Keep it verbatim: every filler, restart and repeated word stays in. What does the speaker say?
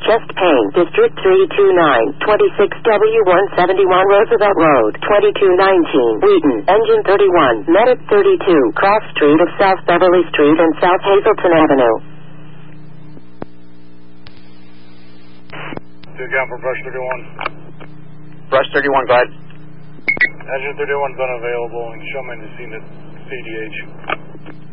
Chest Pain, District three two nine, twenty-six W one seventy-one Roosevelt Road, twenty-two nineteen, Wheaton, Engine thirty-one, Medic thirty-two, Cross Street of South Beverly Street and South Hazelton Avenue. Two down for Brush thirty-one. Brush thirty-one, go ahead. Engine thirty-one's unavailable and show me the scene at C D H.